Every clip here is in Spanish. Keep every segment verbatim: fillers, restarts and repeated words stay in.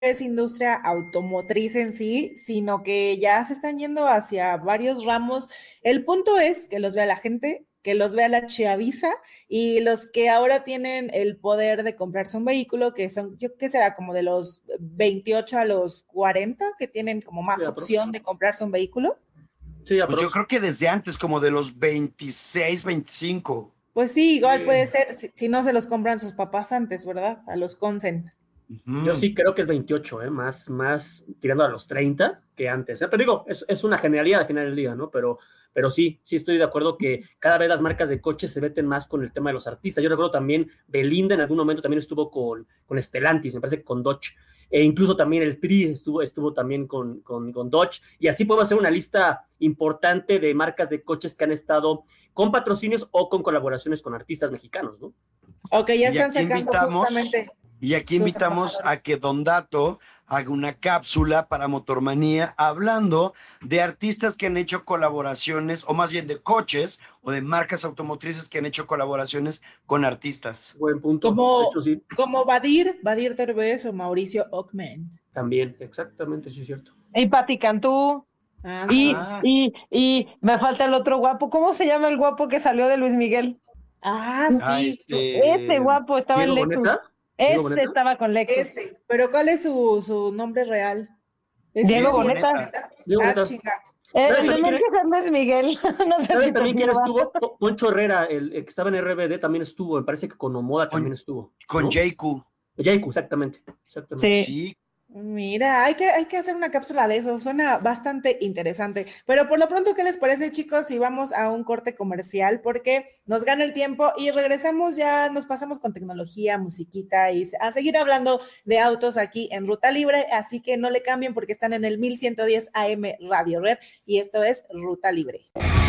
es industria automotriz en sí, sino que ya se están yendo hacia varios ramos. El punto es que los vea la gente, que los vea la chaviza y los que ahora tienen el poder de comprarse un vehículo, que son, yo qué será, como de los veintiocho a los cuarenta, que tienen como más Sí, opción de comprarse un vehículo. Sí, Pues yo creo que desde antes, como de los veintiséis, veinticinco. Pues sí, igual Sí. puede ser, si, si no se los compran sus papás antes, ¿verdad? A los Consen. Yo sí creo que es veintiocho, ¿eh? más, más tirando a los treinta que antes. ¿eh? Pero digo, es, es una generalidad al final del día, ¿no? Pero, pero sí, sí estoy de acuerdo que cada vez las marcas de coches se meten más con el tema de los artistas. Yo recuerdo también Belinda en algún momento también estuvo con, con Stellantis, me parece que con Dodge. E incluso también el Tri estuvo, estuvo también con, con, con Dodge. Y así podemos hacer una lista importante de marcas de coches que han estado con patrocinios o con colaboraciones con artistas mexicanos, ¿no? Ok, ya Y están aquí sacando invitamos, justamente. y aquí sus invitamos a embajadores. que Don Dato haga una cápsula para Motormanía hablando de artistas que han hecho colaboraciones, o más bien de coches o de marcas automotrices que han hecho colaboraciones con artistas. Buen punto. De Como, hecho, sí. como Badir, Badir Derbez o Mauricio Ockman. También, exactamente, sí es cierto. Y Pati Cantú. Ah, Y, Ah. y, y me falta el otro guapo. ¿Cómo se llama el guapo que salió de Luis Miguel? ah, Ah, sí, este... Ese guapo estaba en ¿Diego Lexus. Boneta? Ese ¿Diego Boneta? estaba con Lexus. ese. Pero ¿cuál es su, su nombre real? ¿Es Diego Diego Boneta. Diego Ah, Boneta. chinga. Eh, ¿Sabes tenía también que ser Luis Miguel. No sé ¿Sabes si también quién sirva. estuvo? Po- Poncho Herrera, el, el que estaba en R B D, también estuvo. Me parece que con Omoda Con- también estuvo. Con ¿no? J Q. Jaiku, exactamente. exactamente. Sí. Sí. Mira, hay que, hay que hacer una cápsula de eso, suena bastante interesante. Pero por lo pronto, ¿qué les parece, chicos, si vamos a un corte comercial? Porque nos gana el tiempo y regresamos, ya nos pasamos con tecnología, musiquita y a seguir hablando de autos aquí en Ruta Libre, así que no le cambien porque están en el mil ciento diez A M Radio Red y esto es Ruta Libre.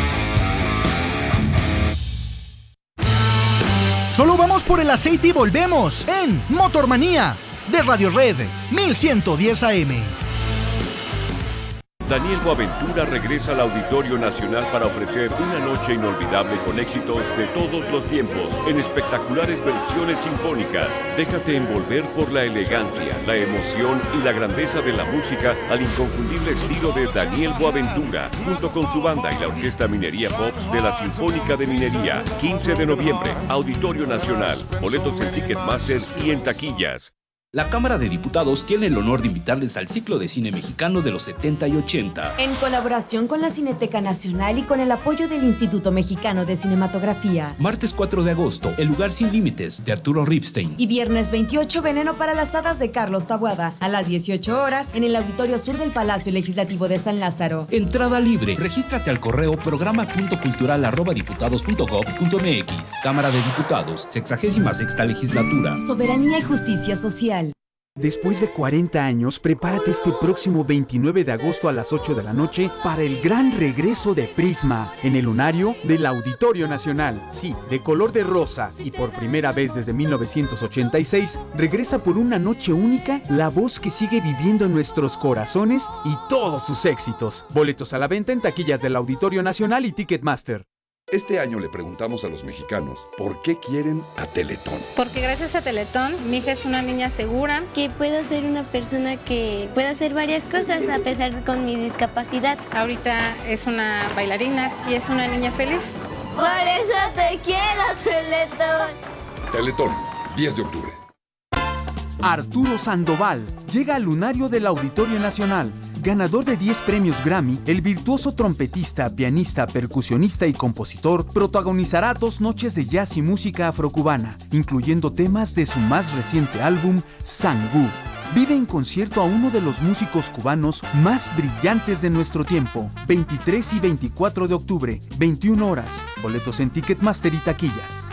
Solo vamos por el aceite y volvemos en Motormanía de Radio Red mil ciento diez A M. Daniel Boaventura regresa al Auditorio Nacional para ofrecer una noche inolvidable con éxitos de todos los tiempos en espectaculares versiones sinfónicas. Déjate envolver por la elegancia, la emoción y la grandeza de la música al inconfundible estilo de Daniel Boaventura, junto con su banda y la Orquesta Minería Pops de la Sinfónica de Minería. quince de noviembre, Auditorio Nacional. Boletos en Ticketmaster y en taquillas. La Cámara de Diputados tiene el honor de invitarles al ciclo de cine mexicano de los setenta y ochenta. En colaboración con la Cineteca Nacional y con el apoyo del Instituto Mexicano de Cinematografía. Martes cuatro de agosto, El lugar sin límites, de Arturo Ripstein. Y viernes veintiocho, Veneno para las hadas, de Carlos Taboada, a las dieciocho horas, en el Auditorio Sur del Palacio Legislativo de San Lázaro. Entrada libre. Regístrate al correo programa punto cultural arroba diputados punto gob punto mx. Cámara de Diputados, sexagésima sexta legislatura. Soberanía y justicia social. Después de cuarenta años, prepárate este próximo veintinueve de agosto a las ocho de la noche para el gran regreso de Prisma en el lunario del Auditorio Nacional. Sí, de color de rosa y por primera vez desde mil novecientos ochenta y seis, regresa por una noche única la voz que sigue viviendo en nuestros corazones y todos sus éxitos. Boletos a la venta en taquillas del Auditorio Nacional y Ticketmaster. Este año le preguntamos a los mexicanos por qué quieren a Teletón. Porque gracias a Teletón, mi hija es una niña segura. Que puedo ser una persona que pueda hacer varias cosas a pesar de con mi discapacidad. Ahorita es una bailarina y es una niña feliz. Por eso te quiero, Teletón. Teletón, diez de octubre. Arturo Sandoval llega al lunario del Auditorio Nacional. Ganador de diez premios Grammy, el virtuoso trompetista, pianista, percusionista y compositor protagonizará dos noches de jazz y música afrocubana, incluyendo temas de su más reciente álbum, Sangú. Vive en concierto a uno de los músicos cubanos más brillantes de nuestro tiempo. veintitrés y veinticuatro de octubre, veintiuna horas. Boletos en Ticketmaster y taquillas.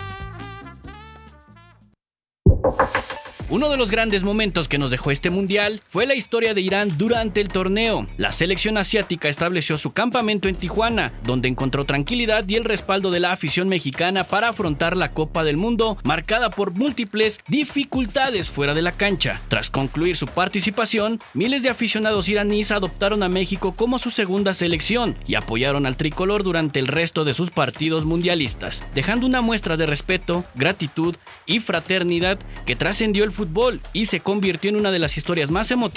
Uno de los grandes momentos que nos dejó este mundial fue la historia de Irán durante el torneo. La selección asiática estableció su campamento en Tijuana, donde encontró tranquilidad y el respaldo de la afición mexicana para afrontar la Copa del Mundo, marcada por múltiples dificultades fuera de la cancha. Tras concluir su participación, miles de aficionados iraníes adoptaron a México como su segunda selección y apoyaron al tricolor durante el resto de sus partidos mundialistas, dejando una muestra de respeto, gratitud y fraternidad que trascendió el fútbol y se convirtió en una de las historias más emotivas